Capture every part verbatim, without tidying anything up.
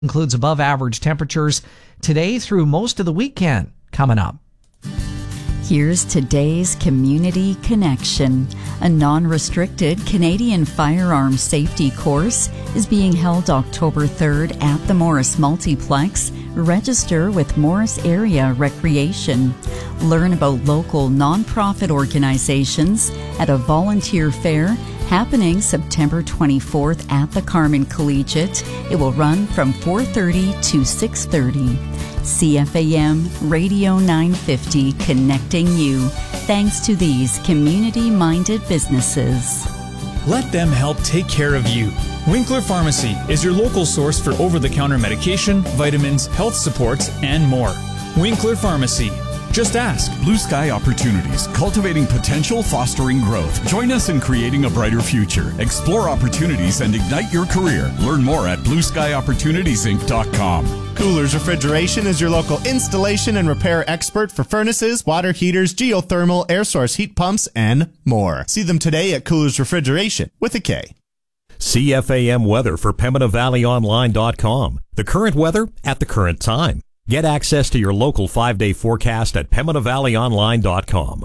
Includes above average temperatures today through most of the weekend. Coming up. Here's today's Community Connection. A non-restricted Canadian firearm safety course is being held October third at the Morris Multiplex. Register with Morris Area Recreation. Learn about local nonprofit organizations at a volunteer fair happening September twenty-fourth at the Carman Collegiate. It will run from four thirty to six thirty. C F A M Radio nine fifty, connecting you. Thanks to these community-minded businesses. Let them help take care of you. Winkler Pharmacy is your local source for over-the-counter medication, vitamins, health supports, and more. Winkler Pharmacy. Just ask. Blue Sky Opportunities, cultivating potential, fostering growth. Join us in creating a brighter future. Explore opportunities and ignite your career. Learn more at blue sky opportunities inc dot com. Coolers Refrigeration is your local installation and repair expert for furnaces, water heaters, geothermal, air source heat pumps, and more. See them today at Coolers Refrigeration with a K. C F A M weather for Pembina Valley Online dot com. The current weather at the current time. Get access to your local five-day forecast at Pembina Valley Online dot com.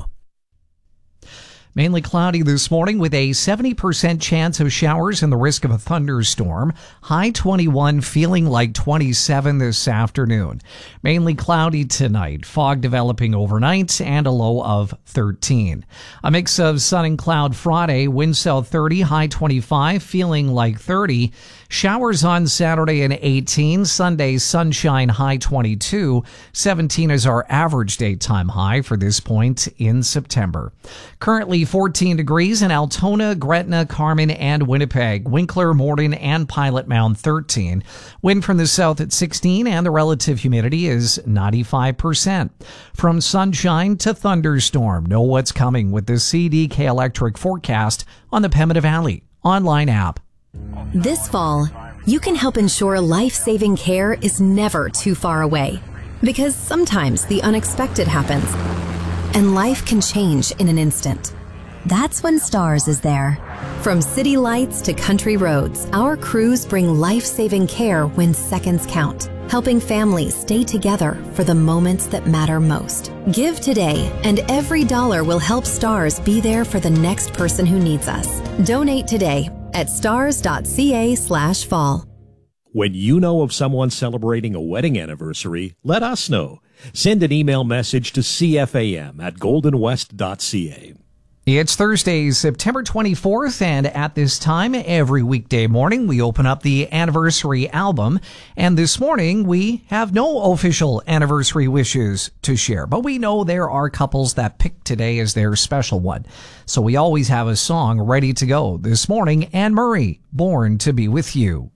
Mainly cloudy this morning with a seventy percent chance of showers and the risk of a thunderstorm. High twenty-one, feeling like twenty-seven this afternoon. Mainly cloudy tonight. Fog developing overnight and a low of thirteen. A mix of sun and cloud Friday. Wind south thirty, high twenty-five, feeling like thirty. Showers on Saturday and eighteen. Sunday, sunshine, high twenty-two. seventeen is our average daytime high for this point in September. Currently fourteen degrees in Altona, Gretna, Carman, and Winnipeg. Winkler, Morden, and Pilot Mound thirteen. Wind from the south at sixteen, and the relative humidity is ninety-five percent. From sunshine to thunderstorm, know what's coming with the C D K Electric forecast on the Pembina Valley online app. This fall, you can help ensure life-saving care is never too far away. Because sometimes the unexpected happens, and life can change in an instant. That's when STARS is there. From city lights to country roads, our crews bring life-saving care when seconds count, helping families stay together for the moments that matter most. Give today, and every dollar will help STARS be there for the next person who needs us. Donate today at stars.ca slash fall. When you know of someone celebrating a wedding anniversary, let us know. Send an email message to c f a m at golden west dot c a. It's Thursday, September twenty-fourth, and at this time every weekday morning we open up the anniversary album. And this morning we have no official anniversary wishes to share, but we know there are couples that pick today as their special one. So we always have a song ready to go. This morning, Anne Murray, Born to Be With You.